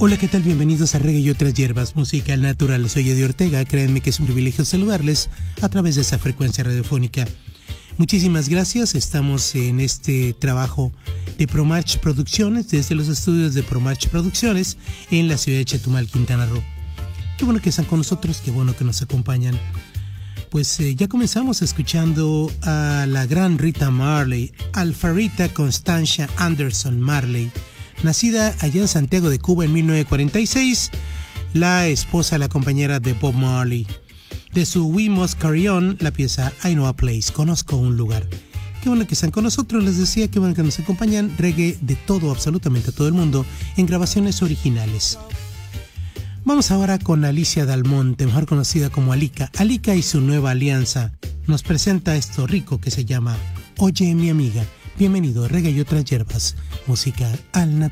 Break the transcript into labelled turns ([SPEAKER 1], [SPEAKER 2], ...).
[SPEAKER 1] Hola, ¿qué tal? Bienvenidos a Reggae y otras hierbas, música al natural. Soy Eddie Ortega, créanme que es un privilegio saludarles a través de esa frecuencia radiofónica. Muchísimas gracias, estamos en este trabajo de ProMarch Producciones, desde los estudios de ProMarch Producciones en la ciudad de Chetumal, Quintana Roo. Qué bueno que están con nosotros, qué bueno que nos acompañan. Pues ya comenzamos escuchando a la gran Rita Marley, Alfarita Constancia Anderson Marley, nacida allá en Santiago de Cuba en 1946, la esposa, la compañera de Bob Marley. De su We Must Carry On, la pieza I Know a Place, conozco un lugar. Qué bueno que están con nosotros, les decía, qué bueno que nos acompañan, reggae de todo, absolutamente todo el mundo, en grabaciones originales. Vamos ahora con Alicia Dalmonte, mejor conocida como Alica. Alica y su nueva alianza nos presenta esto rico que se llama Oye mi amiga. Bienvenido a Reggae y otras hierbas, música al natural.